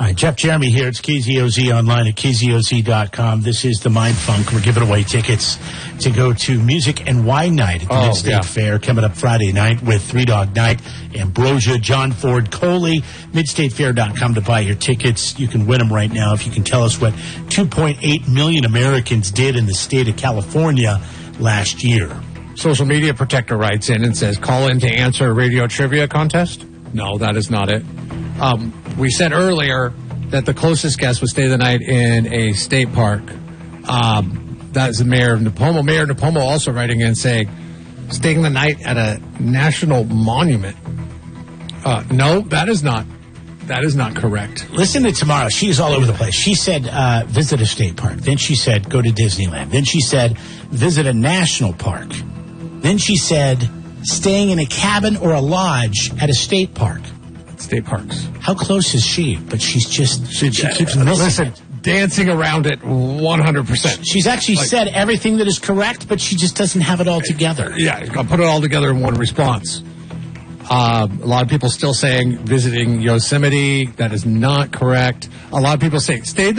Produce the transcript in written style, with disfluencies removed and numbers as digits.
right, Jeff Jeremy here. It's KZOZ online at KZOZ.com. This is the Mind Funk. We're giving away tickets to go to Music and Wine Night at the Mid-State Fair coming up Friday night with Three Dog Night, Ambrosia, John Ford, Coley. MidstateFair.com to buy your tickets. You can win them right now if you can tell us what 2.8 million Americans did in the state of California last year. Social Media Protector writes in and says, call in to answer a radio trivia contest? No, that is not it. We said earlier that the closest guest would stay the night in a state park. That is the mayor of Nipomo. Mayor of Nipomo also writing in saying, staying the night at a national monument. No, that is not correct. Listen to tomorrow. She's all over the place. She said, visit a state park. Then she said, go to Disneyland. Then she said, visit a national park. Then she said, staying in a cabin or a lodge at a state park. State parks. How close is she? But she keeps missing. Listen, dancing around it 100%. She's actually said everything that is correct, but she just doesn't have it all together. Yeah, I'll put it all together in one response. A lot of people still saying visiting Yosemite. That is not correct. A lot of people say stay